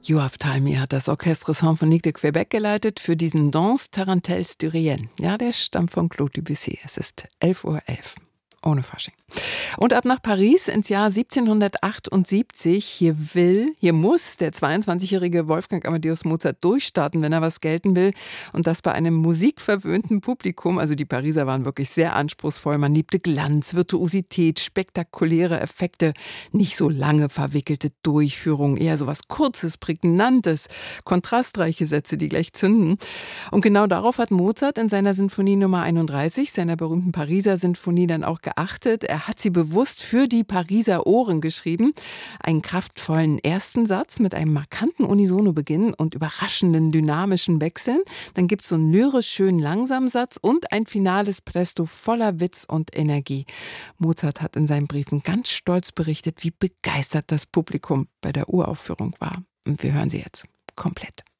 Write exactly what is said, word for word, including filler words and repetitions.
Yoav Talmi hat das Orchestre Symphonique de Québec geleitet für diesen Danse Tarentelles du Rien. Ja, der stammt von Claude Debussy. Es ist elf Uhr elf. Ohne Fasching. Und ab nach Paris ins Jahr siebzehnhundertachtundsiebzig. Hier will, hier muss der zweiundzwanzigjährige Wolfgang Amadeus Mozart durchstarten, wenn er was gelten will. Und das bei einem musikverwöhnten Publikum. Also die Pariser waren wirklich sehr anspruchsvoll. Man liebte Glanz, Virtuosität, spektakuläre Effekte, nicht so lange verwickelte Durchführungen, eher so was Kurzes, Prägnantes, kontrastreiche Sätze, die gleich zünden. Und genau darauf hat Mozart in seiner Sinfonie Nummer einunddreißig, seiner berühmten Pariser Sinfonie, dann auch geachtet. Er hat sie bewusst für die Pariser Ohren geschrieben. Einen kraftvollen ersten Satz mit einem markanten Unisono-Beginn und überraschenden dynamischen Wechseln. Dann gibt es so einen lyrisch schönen langsamen Satz und ein finales Presto voller Witz und Energie. Mozart hat in seinen Briefen ganz stolz berichtet, wie begeistert das Publikum bei der Uraufführung war. Und wir hören sie jetzt komplett.